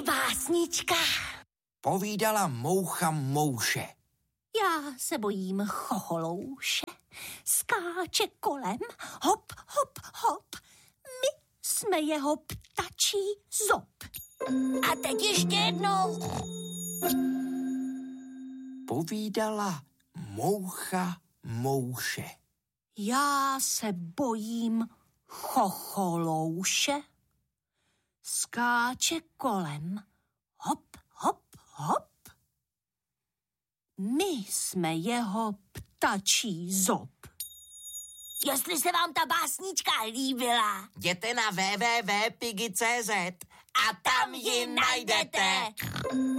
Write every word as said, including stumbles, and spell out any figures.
Moje básnička. Povídala moucha mouše. Já se bojím chocholouše. Skáče kolem, hop, hop, hop. My jsme jeho ptačí zob. A teď ještě jednou. Povídala moucha mouše. Já se bojím chocholouše. Skáče kolem, hop, hop, hop. My jsme jeho ptačí zob. Jestli se vám ta básnička líbila, jděte na w w w tečka piggy tečka c z a tam ji najdete.